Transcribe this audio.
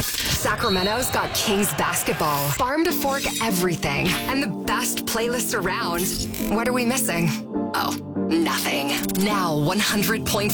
Sacramento's got Kings basketball, farm to fork everything, and the best playlists around. What are we missing? Oh, nothing. Now 100.5